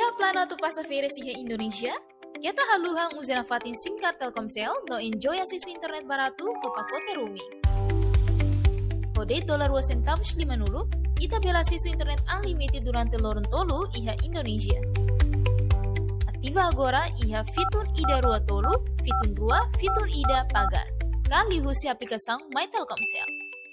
plano tu passageres iha Indonesia? Kita haluhang uzana fatin SIM card Telkomsel no enjoy akses internet baratu ke pakote rumi. Kode $2.50 ita bela sisu internet unlimited durante lorong tolu iha Indonesia. Aktiva agora iha fitur ida rua tolu, fitur rua, fitur ida pagar. Kali husi aplikasang My Telkomsel.